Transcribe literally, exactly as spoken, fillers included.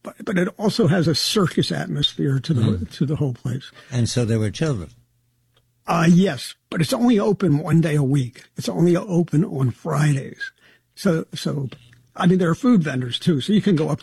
but, but it also has a circus atmosphere to the mm. to the whole place. And so there were children. Uh, yes, but it's only open one day a week. It's only open on Fridays. So, so I mean, there are food vendors too, so you can go up